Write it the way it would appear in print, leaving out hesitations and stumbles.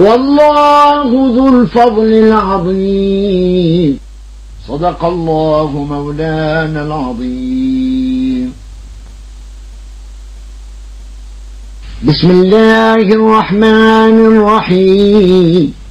والله ذو الفضل العظيم. صدق الله مولانا العظيم. بسم الله الرحمن الرحيم.